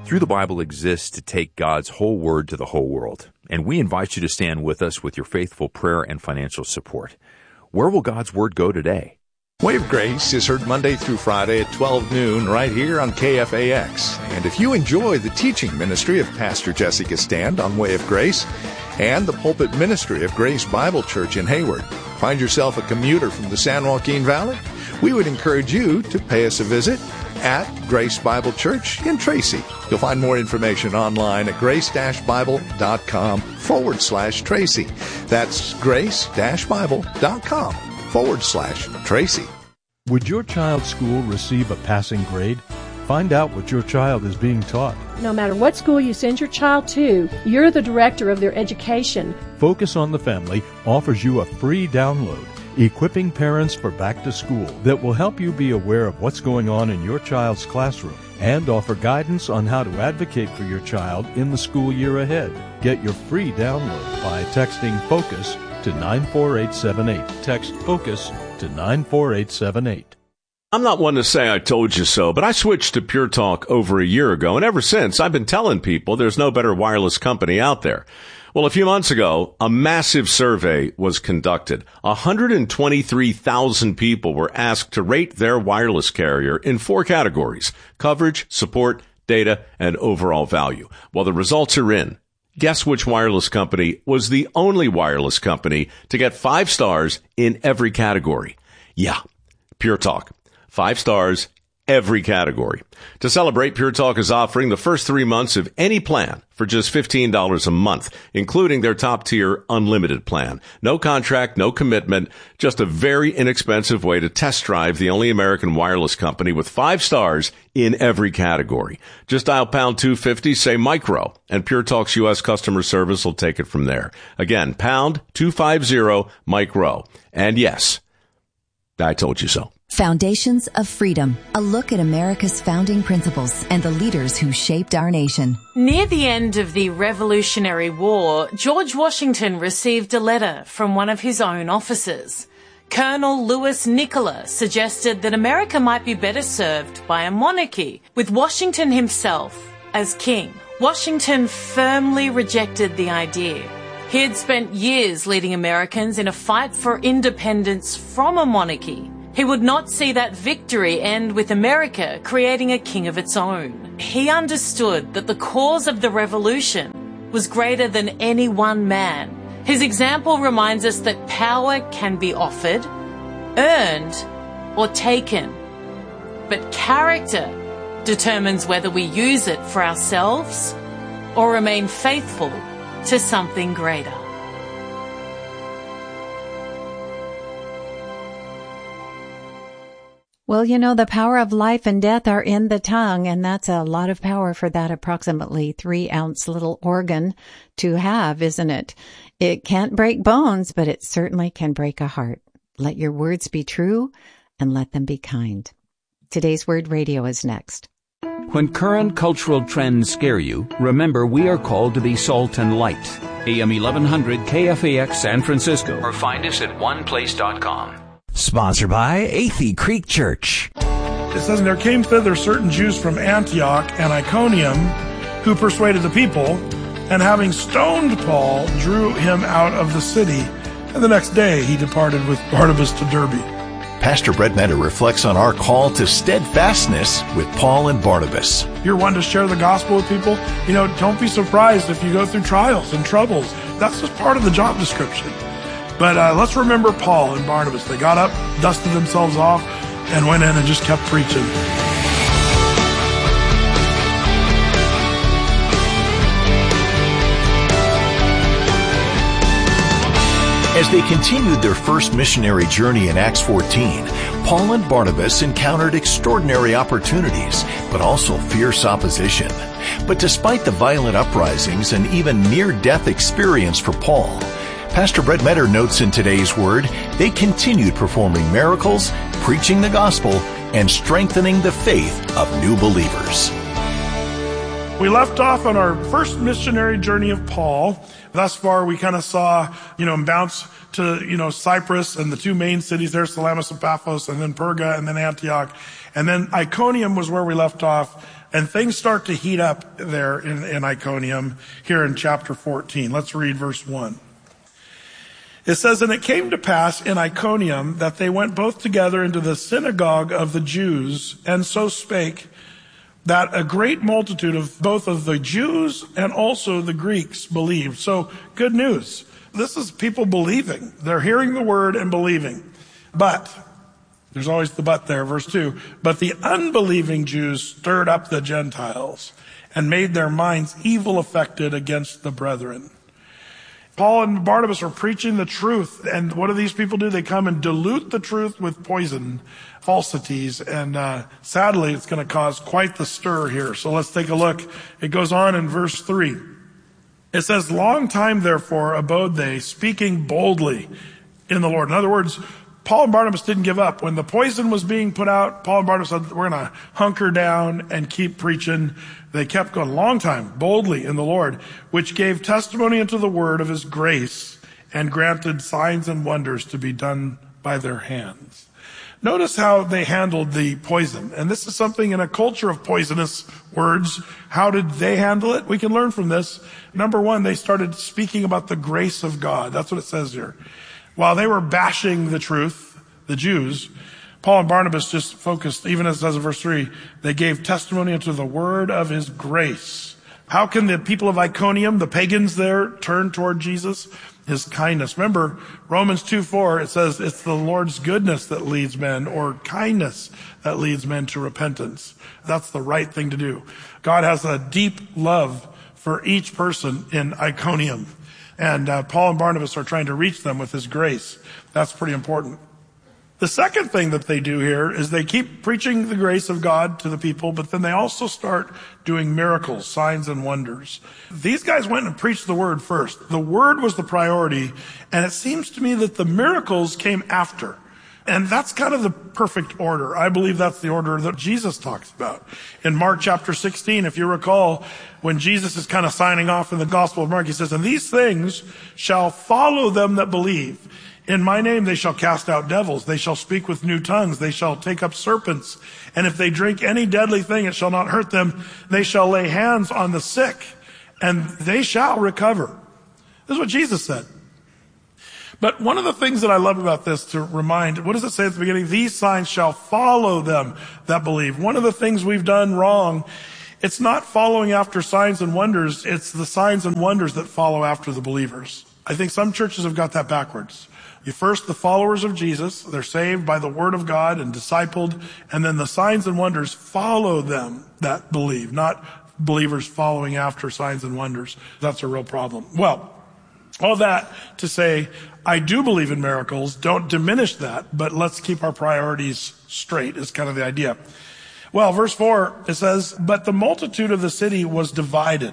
Through the Bible exists to take God's whole word to the whole world, and we invite you to stand with us with your faithful prayer and financial support. Where will God's word go today? Way of Grace is heard Monday through Friday at 12 noon right here on KFAX. And if you enjoy the teaching ministry of Pastor Jessica Stand on Way of Grace and the pulpit ministry of Grace Bible Church in Hayward, find yourself a commuter from the San Joaquin Valley, we would encourage you to pay us a visit at Grace Bible Church in Tracy. You'll find more information online at grace-bible.com/Tracy. That's grace-bible.com/Tracy. Would your child's school receive a passing grade? Find out what your child is being taught. No matter what school you send your child to, you're the director of their education. Focus on the Family offers you a free download, Equipping Parents for Back to School, that will help you be aware of what's going on in your child's classroom and offer guidance on how to advocate for your child in the school year ahead. Get your free download by texting FOCUS to 94878. Text FOCUS to 94878. I'm not one to say I told you so, but I switched to Pure Talk over a year ago, and ever since I've been telling people there's no better wireless company out there. Well, a few months ago, a massive survey was conducted. 123,000 people were asked to rate their wireless carrier in 4 categories: coverage, support, data, and overall value. Well, the results are in. Guess which wireless company was the only wireless company to get 5 stars in every category? Yeah, Pure Talk. 5 stars, every category. To celebrate, Pure Talk is offering the first 3 months of any plan for just $15 a month, including their top-tier unlimited plan. No contract, no commitment, just a very inexpensive way to test drive the only American wireless company with 5 stars in every category. Just dial pound 250, say micro, and Pure Talk's U.S. customer service will take it from there. Again, pound 250 micro. And yes, I told you so. Foundations of Freedom, a look at America's founding principles and the leaders who shaped our nation. Near the end of the Revolutionary War, George Washington received a letter from one of his own officers. Colonel Louis Nicola suggested that America might be better served by a monarchy, with Washington himself as king. Washington firmly rejected the idea. He had spent years leading Americans in a fight for independence from a monarchy. He would not see that victory end with America creating a king of its own. He understood that the cause of the revolution was greater than any one man. His example reminds us that power can be offered, earned, or taken. But character determines whether we use it for ourselves or remain faithful to something greater. Well, you know, the power of life and death are in the tongue, and that's a lot of power for that approximately 3-ounce little organ to have, isn't it? It can't break bones, but it certainly can break a heart. Let your words be true and let them be kind. Today's Word Radio is next. When current cultural trends scare you, remember we are called to be salt and light. AM 1100 KFAX San Francisco, or find us at oneplace.com. Sponsored by Athey Creek Church. It says, there came thither certain Jews from Antioch and Iconium, who persuaded the people, and having stoned Paul, drew him out of the city. And the next day he departed with Barnabas to Derbe. Pastor Brett Metter reflects on our call to steadfastness with Paul and Barnabas. You're one to share the gospel with people. You know, don't be surprised if you go through trials and troubles. That's just part of the job description. But let's remember Paul and Barnabas. They got up, dusted themselves off, and went in and just kept preaching. As they continued their first missionary journey in Acts 14, Paul and Barnabas encountered extraordinary opportunities, but also fierce opposition. But despite the violent uprisings and even near-death experience for Paul, Pastor Brett Metter notes in today's Word, they continued performing miracles, preaching the gospel, and strengthening the faith of new believers. We left off on our first missionary journey of Paul. Thus far, we kind of saw, bounce to, Cyprus and the 2 main cities there, Salamis and Paphos, and then Perga, and then Antioch. And then Iconium was where we left off And things start to heat up there in Iconium here in chapter 14. Let's read verse 1. It says, "And it came to pass in Iconium that they went both together into the synagogue of the Jews, and so spake, that a great multitude of both of the Jews and also the Greeks believed." So good news. This is people believing. They're hearing the word and believing. But, there's always the but there, verse 2, "But the unbelieving Jews stirred up the Gentiles and made their minds evil affected against the brethren." Paul and Barnabas are preaching the truth, and what do these people do? They come and dilute the truth with poison, falsities, and sadly it's going to cause quite the stir here. So let's take a look. It goes on in verse 3. It says, "Long time therefore abode they, speaking boldly in the Lord." In other words, Paul and Barnabas didn't give up. When the poison was being put out, Paul and Barnabas said, we're going to hunker down and keep preaching. They kept going a long time, boldly in the Lord, which gave testimony unto the word of his grace and granted signs and wonders to be done by their hands. Notice how they handled the poison. And this is something in a culture of poisonous words. How did they handle it? We can learn from this. Number one, they started speaking about the grace of God. That's what it says here. While they were bashing the truth, the Jews, Paul and Barnabas just focused, even as it says in verse 3, they gave testimony unto the word of his grace. How can the people of Iconium, the pagans there, turn toward Jesus? His kindness. Remember, Romans 2:4, it says it's the Lord's goodness that leads men, or kindness that leads men to repentance. That's the right thing to do. God has a deep love for each person in Iconium. And Paul and Barnabas are trying to reach them with his grace. That's pretty important. The second thing that they do here is they keep preaching the grace of God to the people, but then they also start doing miracles, signs and wonders. These guys went and preached the word first. The word was the priority, and it seems to me that the miracles came after. And that's kind of the perfect order. I believe that's the order that Jesus talks about. In Mark chapter 16, if you recall, when Jesus is kind of signing off in the Gospel of Mark, he says, "And these things shall follow them that believe. In my name they shall cast out devils. They shall speak with new tongues. They shall take up serpents. And if they drink any deadly thing, it shall not hurt them. They shall lay hands on the sick, and they shall recover." This is what Jesus said. But one of the things that I love about this, to remind, what does it say at the beginning? These signs shall follow them that believe. One of the things we've done wrong, it's not following after signs and wonders. It's the signs and wonders that follow after the believers. I think some churches have got that backwards. First, the followers of Jesus, they're saved by the word of God and discipled, and then the signs and wonders follow them that believe, not believers following after signs and wonders. That's a real problem. Well, all that to say, I do believe in miracles. Don't diminish that, but let's keep our priorities straight is kind of the idea. Well, verse 4, it says, "But the multitude of the city was divided,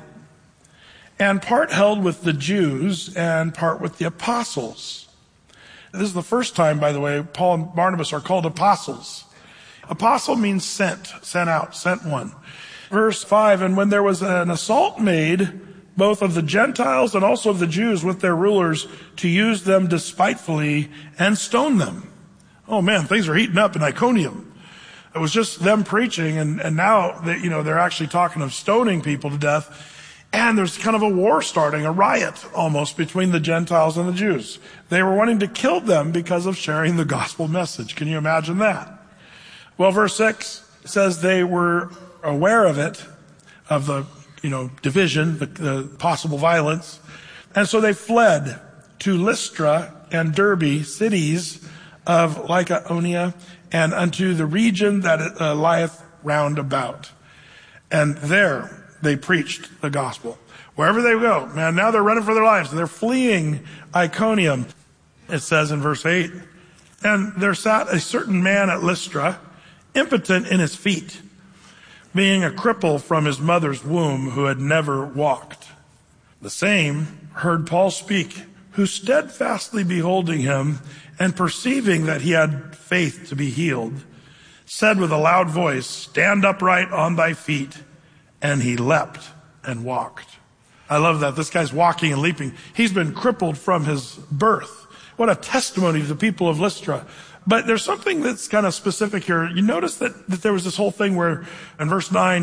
and part held with the Jews and part with the apostles." This is the first time, by the way, Paul and Barnabas are called apostles. Apostle means sent out, sent one. Verse 5, "And when there was an assault made, both of the Gentiles and also of the Jews with their rulers, to use them despitefully and stone them." Oh man, things are heating up in Iconium. It was just them preaching, and now they're actually talking of stoning people to death. And there's kind of a war starting, a riot almost between the Gentiles and the Jews. They were wanting to kill them because of sharing the gospel message. Can you imagine that? Well, verse 6 says they were aware of it, of the division, the possible violence. And so they fled to Lystra and Derbe, cities of Lycaonia, and unto the region that lieth round about. And there they preached the gospel. Wherever they go, man, now they're running for their lives. They're fleeing Iconium. It says in verse 8, "And there sat a certain man at Lystra, impotent in his feet, being a cripple from his mother's womb, who had never walked. The same heard Paul speak, who steadfastly beholding him, and perceiving that he had faith to be healed, said with a loud voice, Stand upright on thy feet. And he leapt and walked." I love that. This guy's walking and leaping. He's been crippled from his birth. What a testimony to the people of Lystra. But there's something that's kind of specific here. You notice that there was this whole thing where in verse 9,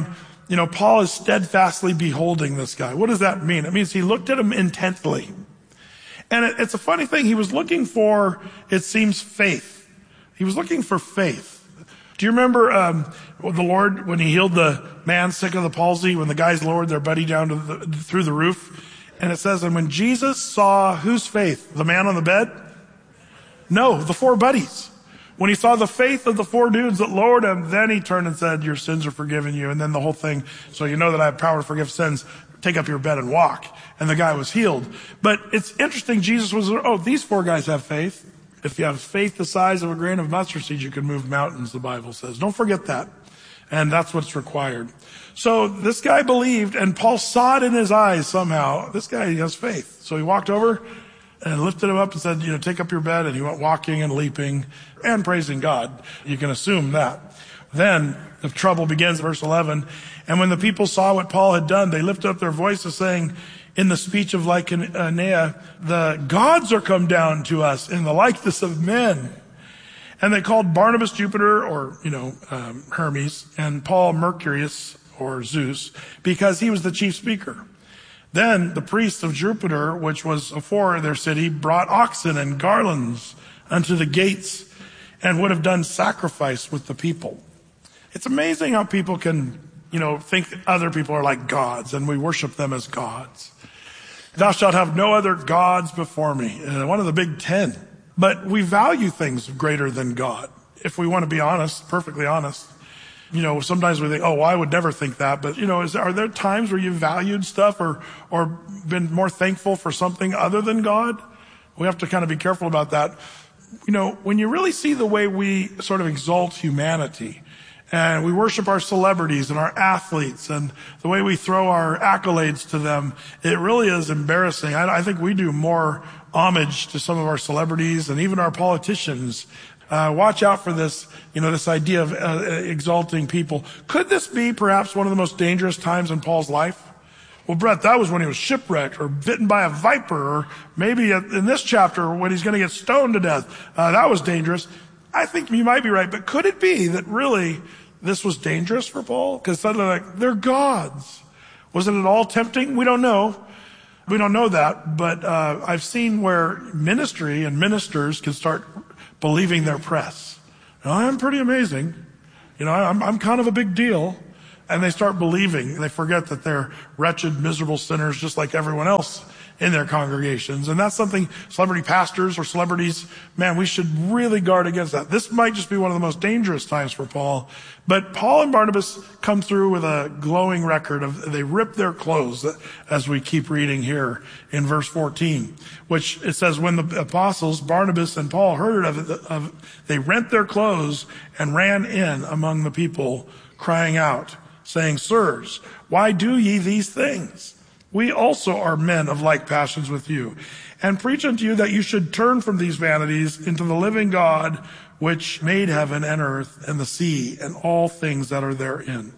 Paul is steadfastly beholding this guy. What does that mean? It means he looked at him intently. And it's a funny thing. He was looking for, it seems, faith. He was looking for faith. Do you remember the Lord, when he healed the man sick of the palsy, when the guys lowered their buddy down through the roof? And it says, and when Jesus saw whose faith? The man on the bed? No, the four buddies. When he saw the faith of the four dudes that lowered him, then he turned and said, your sins are forgiven you. And then the whole thing, so you know that I have power to forgive sins. Take up your bed and walk. And the guy was healed. But it's interesting, Jesus was, these four guys have faith. If you have faith the size of a grain of mustard seed, you can move mountains, the Bible says. Don't forget that. And that's what's required. So this guy believed, and Paul saw it in his eyes somehow. This guy has faith. So he walked over and lifted him up and said, take up your bed. And he went walking and leaping and praising God. You can assume that. Then the trouble begins, verse 11. And when the people saw what Paul had done, they lifted up their voices, saying, in the speech of Lycaonia, the gods are come down to us in the likeness of men. And they called Barnabas Jupiter, or, Hermes, and Paul Mercurius, or Zeus, because he was the chief speaker. Then the priests of Jupiter, which was afore their city, brought oxen and garlands unto the gates, and would have done sacrifice with the people. It's amazing how people can, think other people are like gods, and we worship them as gods. Thou shalt have no other gods before me. One of the big 10. But we value things greater than God. If we want to be honest, perfectly honest. Sometimes we think, I would never think that. But, are there times where you valued stuff or been more thankful for something other than God? We have to kind of be careful about that. When you really see the way we sort of exalt humanity, and we worship our celebrities and our athletes and the way we throw our accolades to them, it really is embarrassing. I think we do more homage to some of our celebrities and even our politicians. Watch out for this, this idea of exalting people. Could this be perhaps one of the most dangerous times in Paul's life? Well, Brett, that was when he was shipwrecked or bitten by a viper, or maybe in this chapter when he's going to get stoned to death. That was dangerous. I think you might be right, but could it be that really this was dangerous for Paul? Because suddenly, they're gods. Was it at all tempting? We don't know. We don't know that, but I've seen where ministry and ministers can start believing their press. I'm pretty amazing. I'm kind of a big deal. And they start believing. They forget that they're wretched, miserable sinners just like everyone else in their congregations. And that's something celebrity pastors or celebrities, we should really guard against that. This might just be one of the most dangerous times for Paul. But Paul and Barnabas come through with a glowing record of, they rip their clothes, as we keep reading here in verse 14, which it says, when the apostles, Barnabas and Paul, heard of it, they rent their clothes and ran in among the people, crying out, saying, Sirs, why do ye these things? We also are men of like passions with you, and preach unto you that you should turn from these vanities into the living God, which made heaven and earth and the sea and all things that are therein.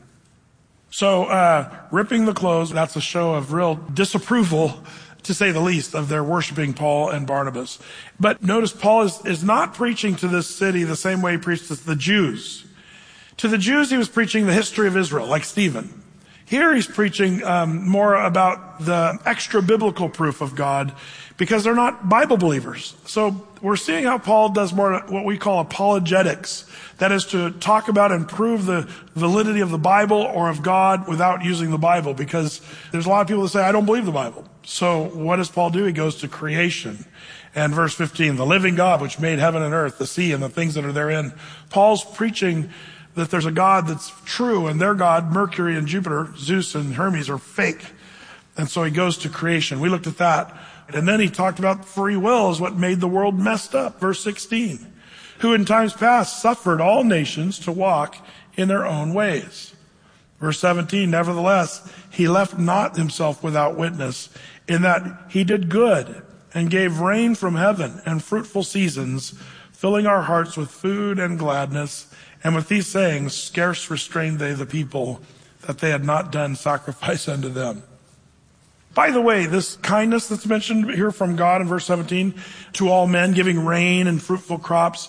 So, ripping the clothes, that's a show of real disapproval, to say the least, of their worshiping Paul and Barnabas. But notice Paul is not preaching to this city the same way he preached to the Jews. To the Jews, he was preaching the history of Israel, like Stephen. Here he's preaching more about the extra biblical proof of God, because they're not Bible believers. So we're seeing how Paul does more what we call apologetics. That is to talk about and prove the validity of the Bible or of God without using the Bible, because there's a lot of people that say, I don't believe the Bible. So what does Paul do? He goes to creation. And verse 15, the living God which made heaven and earth, the sea and the things that are therein. Paul's preaching that there's a God that's true, and their God, Mercury and Jupiter, Zeus and Hermes, are fake. And so he goes to creation. We looked at that. And then he talked about free will is what made the world messed up. Verse 16, who in times past suffered all nations to walk in their own ways. Verse 17, nevertheless, he left not himself without witness, in that he did good and gave rain from heaven and fruitful seasons, filling our hearts with food and gladness. And with these sayings, scarce restrained they the people, that they had not done sacrifice unto them. By the way, this kindness that's mentioned here from God in verse 17, to all men, giving rain and fruitful crops,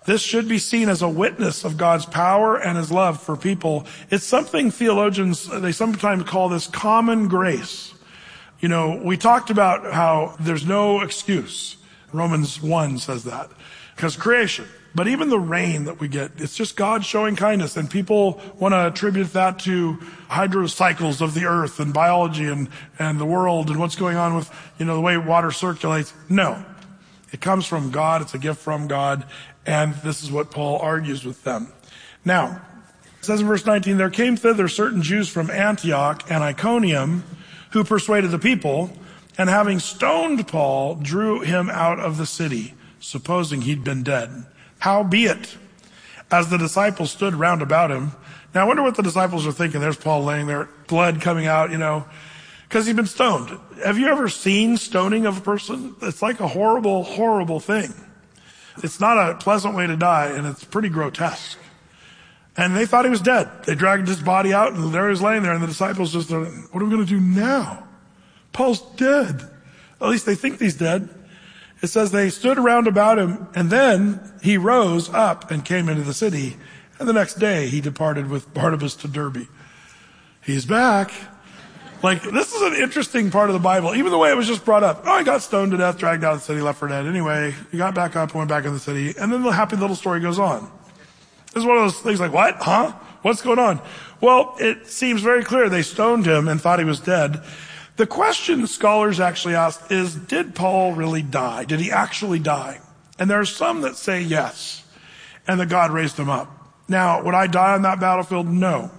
This should be seen as a witness of God's power and his love for people. It's something theologians, they sometimes call this common grace. You know, we talked about how there's no excuse. Romans 1 says that. Because creation. But even the rain that we get, it's just God showing kindness. And people want to attribute that to hydrocycles of the earth and biology and the world and what's going on with, you know, the way water circulates. No. It comes from God. It's a gift from God. And this is what Paul argues with them. Now, it says in verse 19, there came thither certain Jews from Antioch and Iconium who persuaded the people, and having stoned Paul, drew him out of the city, supposing he'd been dead. Howbeit, as the disciples stood round about him. Now I wonder what the disciples are thinking. There's Paul laying there, blood coming out, you know, because he'd been stoned. Have you ever seen stoning of a person? It's like a horrible, horrible thing. It's not a pleasant way to die, and it's pretty grotesque. And they thought he was dead. They dragged his body out, and there he was laying there, and the disciples just thought, what are we going to do now? Paul's dead. At least they think he's dead. It says they stood around about him, and then he rose up and came into the city. And the next day he departed with Barnabas to Derbe. He's back. Like, this is an interesting part of the Bible. Even the way it was just brought up. Oh, he got stoned to death, dragged out of the city, left for dead. Anyway, he got back up, went back in the city. And then the happy little story goes on. This is one of those things like, what? Huh? What's going on? Well, it seems very clear. They stoned him and thought he was dead. The question scholars actually ask is, did Paul really die? Did he actually die? And there are some that say yes, and that God raised him up. Now, would I die on that battlefield? No.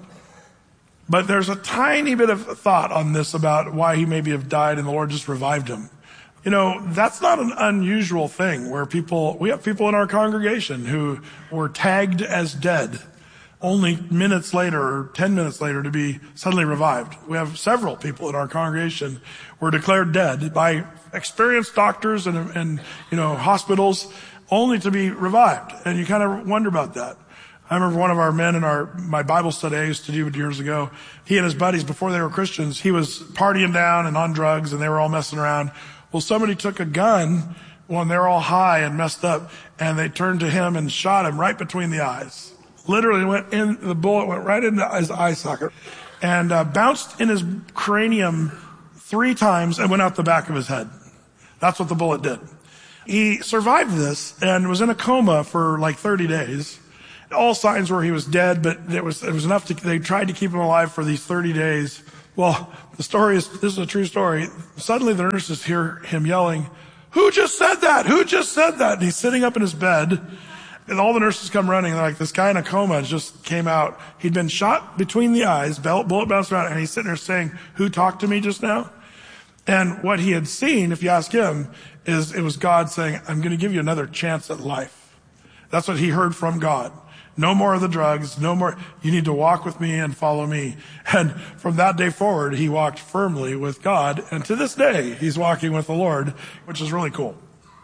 But there's a tiny bit of thought on this about why he maybe have died and the Lord just revived him. You know, that's not an unusual thing where we have people in our congregation who were tagged as dead only minutes later or 10 minutes later to be suddenly revived. We have several people in our congregation were declared dead by experienced doctors and you know, hospitals only to be revived. And you kind of wonder about that. I remember one of our men in my Bible study I used to do years ago, he and his buddies, before they were Christians, he was partying down and on drugs and they were all messing around. Well, somebody took a gun when they were all high and messed up, and they turned to him and shot him right between the eyes. Literally the bullet went right into his eye socket and bounced in his cranium 3 times and went out the back of his head. That's what the bullet did. He survived this and was in a coma for like 30 days. All signs were he was dead, but it was enough they tried to keep him alive for these 30 days. Well, this is a true story. Suddenly the nurses hear him yelling, "Who just said that? Who just said that?" And he's sitting up in his bed, and all the nurses come running. They're like, this guy in a coma just came out. He'd been shot between the eyes, bullet bounced around, and he's sitting there saying, "Who talked to me just now?" And what he had seen, if you ask him, is it was God saying, "I'm going to give you another chance at life." That's what he heard from God. No more of the drugs, no more. You need to walk with me and follow me. And from that day forward, he walked firmly with God. And to this day, he's walking with the Lord, which is really cool.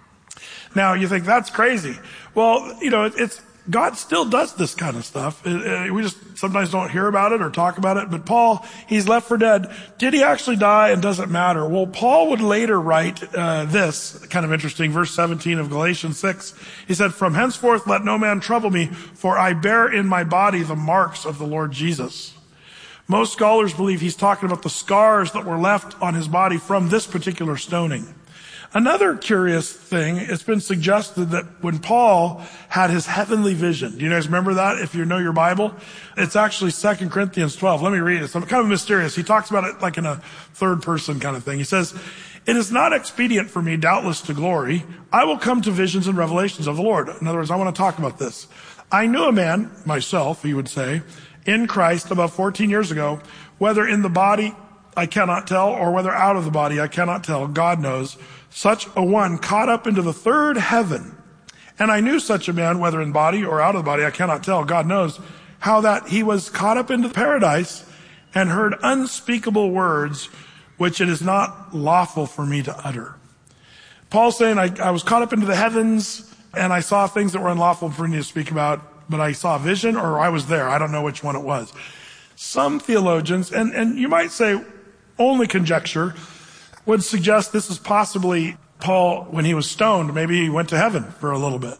Now, you think that's crazy. Well, you know, God still does this kind of stuff. We just sometimes don't hear about it or talk about it. But Paul, he's left for dead. Did he actually die? And does it matter? Well, Paul would later write this, kind of interesting, verse 17 of Galatians 6. He said, "From henceforth let no man trouble me, for I bear in my body the marks of the Lord Jesus." Most scholars believe he's talking about the scars that were left on his body from this particular stoning. Another curious thing, it's been suggested that when Paul had his heavenly vision, do you guys remember that if you know your Bible? It's actually 2 Corinthians 12. Let me read it. It's kind of mysterious. He talks about it like in a third person kind of thing. He says, "It is not expedient for me, doubtless, to glory. I will come to visions and revelations of the Lord." In other words, I want to talk about this. "I knew a man," myself, he would say, "in Christ about 14 years ago, whether in the body I cannot tell, or whether out of the body I cannot tell, God knows, such a one caught up into the third heaven. And I knew such a man, whether in body or out of the body, I cannot tell, God knows, how that he was caught up into paradise and heard unspeakable words, which it is not lawful for me to utter." Paul's saying, I was caught up into the heavens, and I saw things that were unlawful for me to speak about, but I saw a vision, or I was there. I don't know which one it was. Some theologians, and you might say only conjecture, would suggest this is possibly Paul when he was stoned. Maybe he went to heaven for a little bit.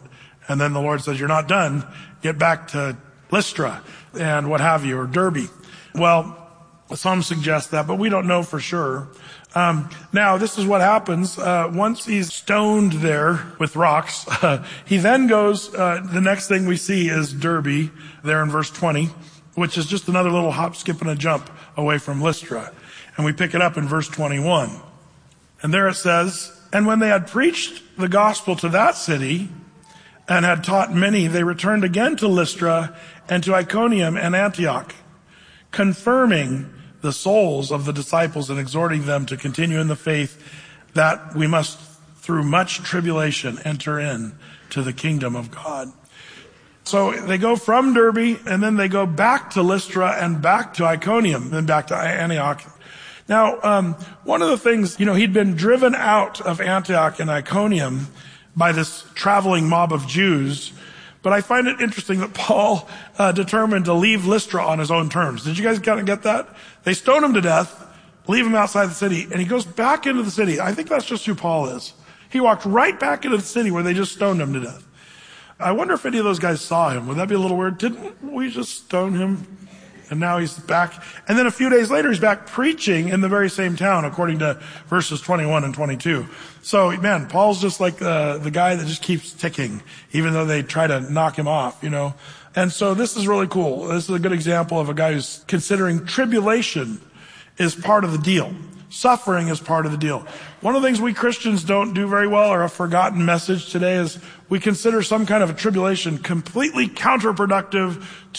And then the Lord says, you're not done. Get back to Lystra and what have you, or Derbe. Well, some suggest that, but we don't know for sure. Now, this is what happens. Once he's stoned there with rocks, he then goes, the next thing we see is Derbe there in verse 20, which is just another little hop, skip, and a jump away from Lystra. And we pick it up in verse 21. And there it says, and when they had preached the gospel to that city and had taught many, they returned again to Lystra and to Iconium and Antioch, confirming the souls of the disciples and exhorting them to continue in the faith, that we must through much tribulation enter in to the kingdom of God. So they go from Derbe and then they go back to Lystra and back to Iconium, then back to Antioch. Now, one of the things, he'd been driven out of Antioch and Iconium by this traveling mob of Jews. But I find it interesting that Paul determined to leave Lystra on his own terms. Did you guys kind of get that? They stone him to death, leave him outside the city, and he goes back into the city. I think that's just who Paul is. He walked right back into the city where they just stoned him to death. I wonder if any of those guys saw him. Would that be a little weird? Didn't we just stone him? And now he's back. And then a few days later, he's back preaching in the very same town, according to verses 21 and 22. So, man, Paul's just like the guy that just keeps ticking, even though they try to knock him off, And so this is really cool. This is a good example of a guy who's considering tribulation is part of the deal. Suffering is part of the deal. One of the things we Christians don't do very well, or a forgotten message today, is we consider some kind of a tribulation completely counterproductive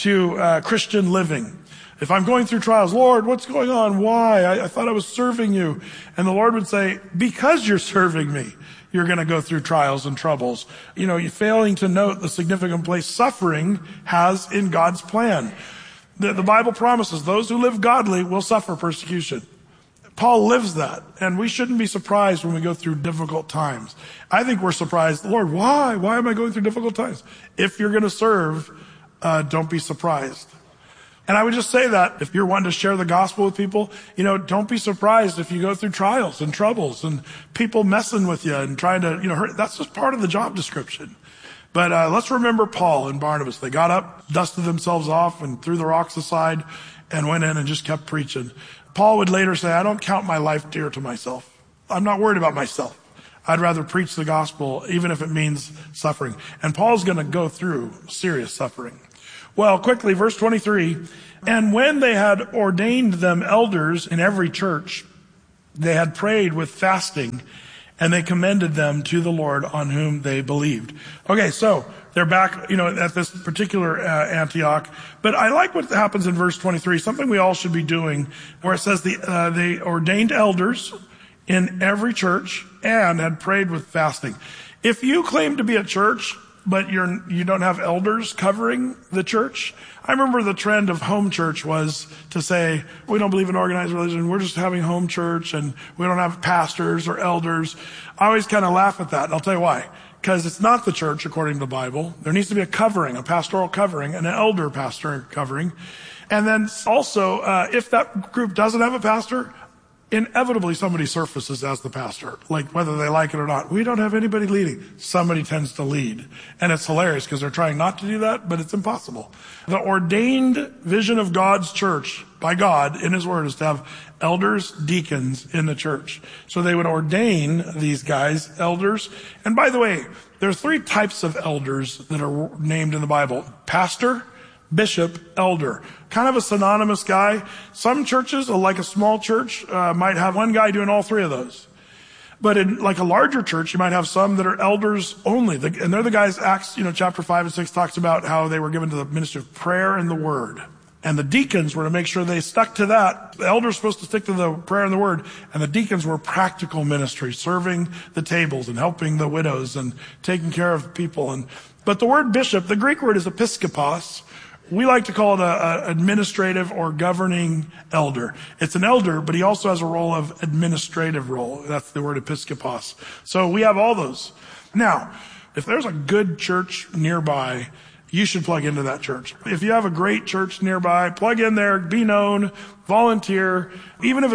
to Christian living. If I'm going through trials, Lord, what's going on? Why? I thought I was serving you. And the Lord would say, because you're serving me, you're going to go through trials and troubles. You're failing to note the significant place suffering has in God's plan. The Bible promises those who live godly will suffer persecution. Paul lives that, and we shouldn't be surprised when we go through difficult times. I think we're surprised, Lord, why? Why am I going through difficult times? If you're going to serve, don't be surprised. And I would just say that if you're wanting to share the gospel with people, don't be surprised if you go through trials and troubles and people messing with you and trying to, hurt. That's just part of the job description. But let's remember Paul and Barnabas. They got up, dusted themselves off, and threw the rocks aside and went in and just kept preaching. Paul would later say, I don't count my life dear to myself. I'm not worried about myself. I'd rather preach the gospel, even if it means suffering. And Paul's going to go through serious suffering. Well, quickly, verse 23, and when they had ordained them elders in every church, they had prayed with fasting, and they commended them to the Lord on whom they believed. Okay, so they're back, at this particular Antioch. But I like what happens in verse 23, something we all should be doing, where it says they ordained elders in every church and had prayed with fasting. If you claim to be a church, but you don't have elders covering the church. I remember the trend of home church was to say, we don't believe in organized religion, we're just having home church, and we don't have pastors or elders. I always kind of laugh at that, and I'll tell you why. Because it's not the church according to the Bible. There needs to be a covering, a pastoral covering, an elder pastor covering. And then also, if that group doesn't have a pastor, inevitably somebody surfaces as the pastor, like whether they like it or not. We don't have anybody leading. Somebody tends to lead. And it's hilarious because they're trying not to do that, but it's impossible. The ordained vision of God's church by God in his word is to have elders, deacons in the church. So they would ordain these guys, elders. And by the way, there are 3 types of elders that are named in the Bible. Pastor, bishop, elder. Kind of a synonymous guy. Some churches, like a small church, might have one guy doing all 3 of those. But in like a larger church, you might have some that are elders only. And they're the guys, Acts, chapter 5 and 6 talks about how they were given to the ministry of prayer and the word. And the deacons were to make sure they stuck to that. The elders were supposed to stick to the prayer and the word. And the deacons were practical ministry, serving the tables and helping the widows and taking care of people. But the word bishop, the Greek word is episkopos. We like to call it an administrative or governing elder. It's an elder, but he also has a role of administrative role. That's the word episkopos. So we have all those. Now, if there's a good church nearby, you should plug into that church. If you have a great church nearby, plug in there, be known, volunteer. Even if it's not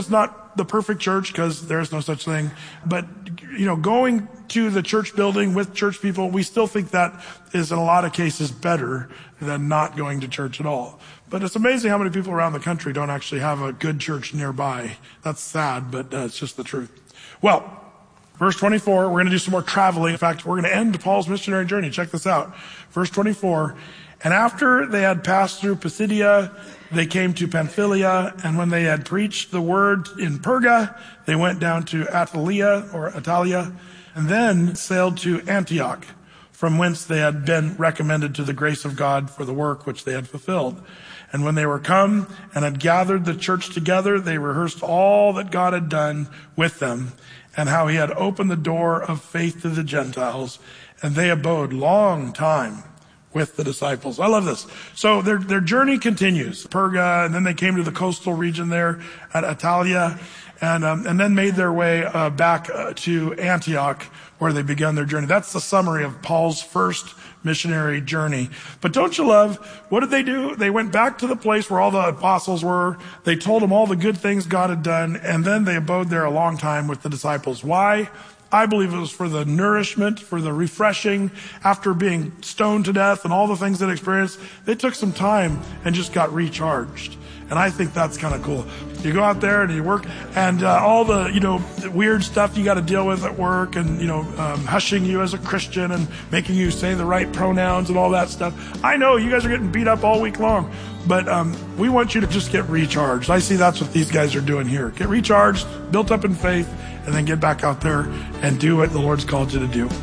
not the perfect church because there's no such thing, but going to the church building with church people, we still think that is in a lot of cases better than not going to church at all. But it's amazing how many people around the country don't actually have a good church nearby. That's sad, but it's just the truth. Well, verse 24, we're going to do some more traveling. In fact, we're going to end Paul's missionary journey. Check this out. Verse 24, and after they had passed through Pisidia, they came to Pamphylia, and when they had preached the word in Perga, they went down to Attalia, and then sailed to Antioch, from whence they had been recommended to the grace of God for the work which they had fulfilled. And when they were come and had gathered the church together, they rehearsed all that God had done with them, and how he had opened the door of faith to the Gentiles, and they abode long time with the disciples. I love this. So their journey continues. Perga, and then they came to the coastal region there at Attalia, and then made their way back to Antioch, where they began their journey. That's the summary of Paul's first missionary journey. But don't you love, what did they do? They went back to the place where all the apostles were. They told them all the good things God had done, and then they abode there a long time with the disciples. Why? I believe it was for the nourishment, for the refreshing. After being stoned to death and all the things they experienced, they took some time and just got recharged. And I think that's kind of cool. You go out there and you work, and all the weird stuff you got to deal with at work, and hushing you as a Christian and making you say the right pronouns and all that stuff. I know you guys are getting beat up all week long, but we want you to just get recharged. I see that's what these guys are doing here. Get recharged, built up in faith, and then get back out there and do what the Lord's called you to do.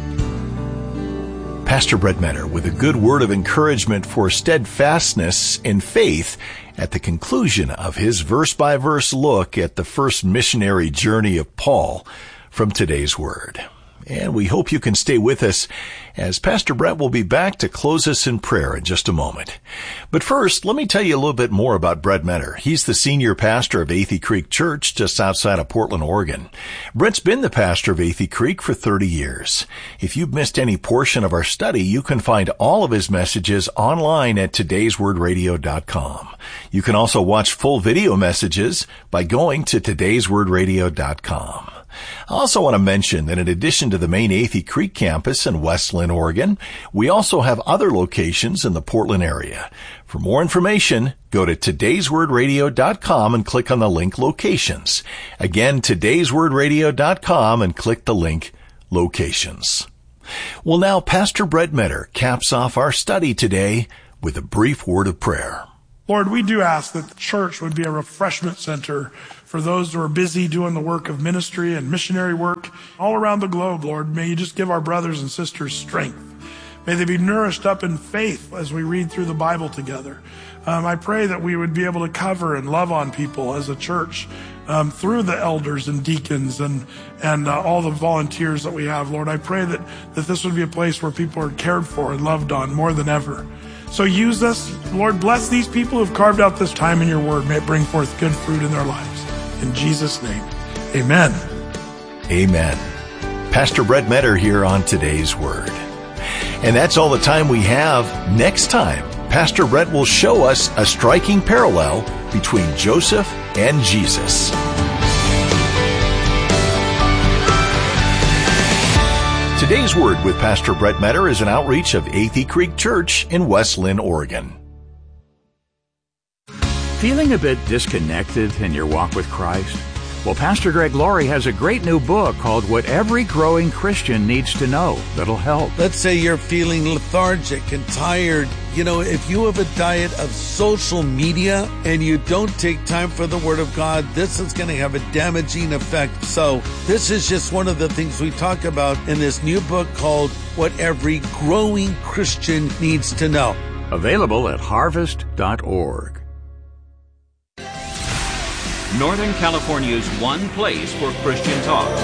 Pastor Brett Metter with a good word of encouragement for steadfastness in faith at the conclusion of his verse-by-verse look at the first missionary journey of Paul from today's Word. And we hope you can stay with us as Pastor Brett will be back to close us in prayer in just a moment. But first, let me tell you a little bit more about Brett Metter. He's the senior pastor of Athey Creek Church just outside of Portland, Oregon. Brett's been the pastor of Athey Creek for 30 years. If you've missed any portion of our study, you can find all of his messages online at todayswordradio.com. You can also watch full video messages by going to todayswordradio.com. I also want to mention that in addition to the main Athey Creek campus in West Linn, Oregon, we also have other locations in the Portland area. For more information, go to todayswordradio.com and click on the link Locations. Again, todayswordradio.com and click the link Locations. Well, now Pastor Brett Metter caps off our study today with a brief word of prayer. Lord, we do ask that the church would be a refreshment center for those who are busy doing the work of ministry and missionary work all around the globe, Lord. May you just give our brothers and sisters strength. May they be nourished up in faith as we read through the Bible together. I pray that we would be able to cover and love on people as a church through the elders and deacons and all the volunteers that we have, Lord. I pray that this would be a place where people are cared for and loved on more than ever. So use us. Lord, bless these people who have carved out this time in your word. May it bring forth good fruit in their lives. In Jesus' name, amen. Amen. Pastor Brett Metter here on Today's Word. And that's all the time we have. Next time, Pastor Brett will show us a striking parallel between Joseph and Jesus. Today's Word with Pastor Brett Metter is an outreach of Athey Creek Church in West Linn, Oregon. Feeling a bit disconnected in your walk with Christ? Well, Pastor Greg Laurie has a great new book called What Every Growing Christian Needs to Know that'll help. Let's say you're feeling lethargic and tired. You know, if you have a diet of social media and you don't take time for the Word of God, this is going to have a damaging effect. So this is just one of the things we talk about in this new book called What Every Growing Christian Needs to Know. Available at harvest.org. Northern California's one place for Christian talk.